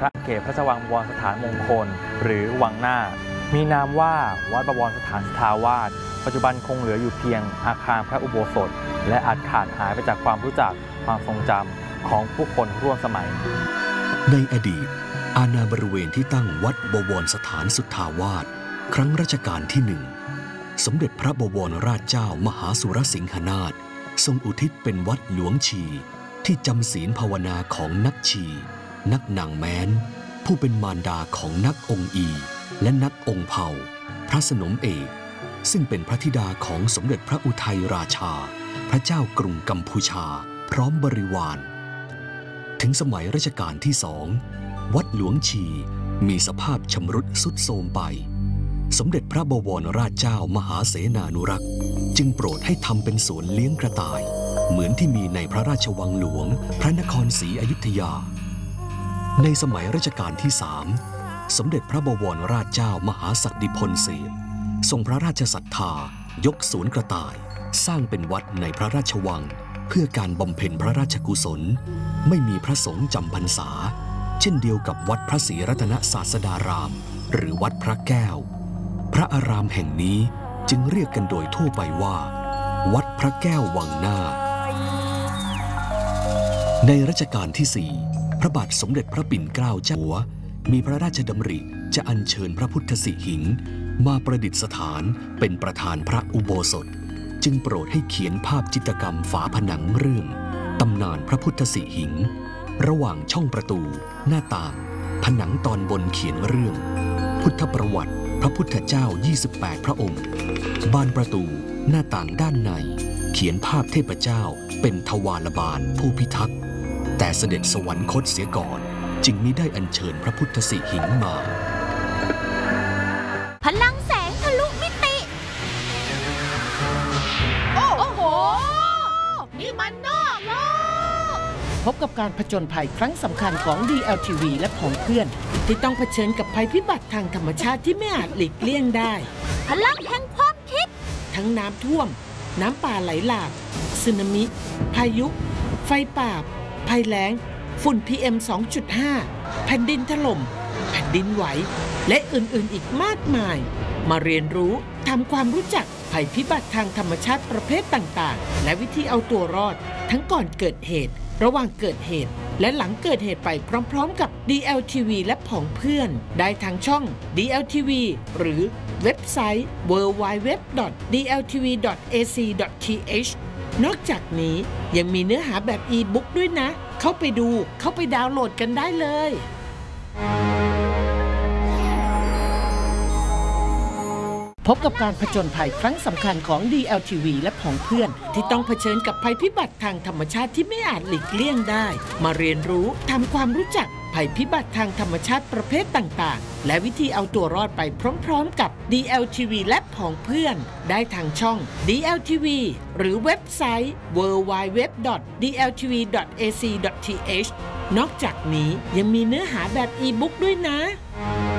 ระเขตพระราชวังบวรสถานมงคลหรือวังหน้ามีนามว่าวัดบวรสถานสทาวาสปัจจุบันคงเหลืออยู่เพียงอาคารพระอุโบสถและอาจขาดหายไปจากความรู้จักความทรงจำของผู้คนร่วมสมัยในอดีตอาณาบริเวณที่ตั้งวัดบวรสถานสุทธาวาสครั้งรัชกาลที่ 1สมเด็จพระบวรราชเจ้ามหาสุรสิงหนาถทรงอุทิศเป็นวัดหลวงชีที่จำศีลภาวนาของนักชีนักนางแม้นผู้เป็นมารดาของนักองค์อีและนักองค์เผ่าพระสนมเอกซึ่งเป็นพระธิดาของสมเด็จพระอุทัยราชาพระเจ้ากรุงกัมพูชาพร้อมบริวารถึงสมัยรัชกาลที่ 2วัดหลวงชีมีสภาพชำรุดทรุดโทรมไปสมเด็จพระบวรราชเจ้ามหาเสนานุรักษ์จึงโปรดให้ทำเป็นสวนเลี้ยงกระต่ายเหมือนที่มีในพระราชวังหลวงพระนครศรีอยุธยาในสมัยรัชกาลที่ 3สมเด็จพระบวรราชเจ้ามหาศักดิพลเสนทรงพระราชศรัทธายกสวนกระต่ายสร้างเป็นวัดในพระราชวังเพื่อการบำเพ็ญพระราชกุศลไม่มีพระสงฆ์จำพรรษาเช่นเดียวกับวัดพระศรีรัตนศาสดารามหรือวัดพระแก้วพระอารามแห่งนี้จึงเรียกกันโดยทั่วไปว่าวัดพระแก้ววังหน้าในรัชกาลที่ 4พระบาทสมเด็จพระปิ่นเกล้าเจ้าอยู่หัวมีพระราชดำริจะอัญเชิญพระพุทธสิหิงค์มาประดิษฐานเป็นประธานพระอุโบสถจึงโปรดให้เขียนภาพจิตรกรรมฝาผนังเรื่องตำนานพระพุทธสิหิงค์ระหว่างช่องประตูหน้าต่างผนังตอนบนเขียนเรื่องพุทธประวัติพระพุทธเจ้า28พระองค์บานประตูหน้าต่างด้านในเขียนภาพเทพเจ้าเป็นทวารบาลผู้พิทักษ์แต่เสด็จสวรรคตเสียก่อนจึงมิได้อัญเชิญพระพุทธสิหิงค์มาพลังแสงทะลุมิติโอ้โหนี่มันนอกโลกพบกับการผจญภัยครั้งสำคัญของ DLTV และผองเพื่อนที่ต้องเผชิญกับภัยพิบัติทางธรรมชาติที่ไม่อาจหลีกเลี่ยงได้พลังแห่งความคิดทั้งน้ำท่วมน้ำป่าไหลหลากสึนามิพายุไฟป่าภัยแล้งฝุ่น PM 2.5 แผ่นดินถล่มแผ่นดินไหวและอื่นๆอีกมากมายมาเรียนรู้ทำความรู้จักภัยพิบัติทางธรรมชาติประเภทต่างๆและวิธีเอาตัวรอดทั้งก่อนเกิดเหตุระหว่างเกิดเหตุและหลังเกิดเหตุไปพร้อมๆกับ DLTV และผองเพื่อนได้ทางช่อง DLTV หรือเว็บไซต์ www.dltv.ac.th นอกจากนี้ยังมีเนื้อหาแบบอีบุ๊กด้วยนะเข้าไปดูเข้าไปดาวน์โหลดกันได้เลยพบกับการผจญภัยครั้งสำคัญของ DLTV และผองเพื่อนที่ต้องเผชิญกับภัยพิบัติทางธรรมชาติที่ไม่อาจหลีกเลี่ยงได้มาเรียนรู้ทำความรู้จักภัยพิบัติทางธรรมชาติประเภทต่างๆและวิธีเอาตัวรอดไปพร้อมๆกับ DLTV และผองเพื่อนได้ทางช่อง DLTV หรือเว็บไซต์ www.dltv.ac.th นอกจากนี้ยังมีเนื้อหาแบบอีบุ๊กด้วยนะ